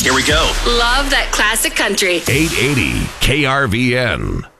Here we go. Love that classic country. 880 KRVN.